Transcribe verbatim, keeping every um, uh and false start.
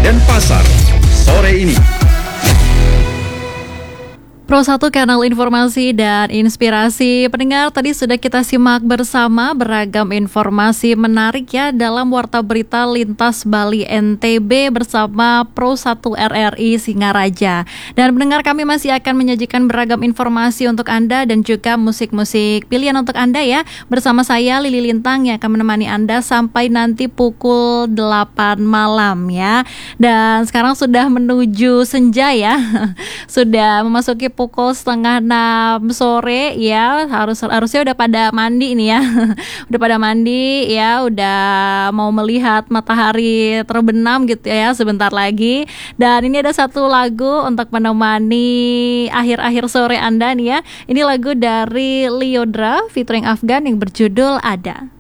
Denpasar sore ini. Pro satu Kanal Informasi dan Inspirasi. Pendengar, tadi sudah kita simak bersama beragam informasi menarik ya dalam Warta Berita Lintas Bali N T B bersama Pro satu R R I Singaraja. Dan pendengar, kami masih akan menyajikan beragam informasi untuk Anda dan juga musik-musik pilihan untuk Anda ya. Bersama saya Lili Lintang yang akan menemani Anda sampai nanti pukul delapan malam ya. Dan sekarang sudah menuju senja ya. Sudah memasuki pukul setengah enam sore ya, harus harusnya udah pada mandi nih ya. Udah pada mandi ya, udah mau melihat matahari terbenam gitu ya sebentar lagi. Dan ini ada satu lagu untuk menemani akhir-akhir sore Anda nih ya. Ini lagu dari Lyodra featuring Afgan yang berjudul Ada.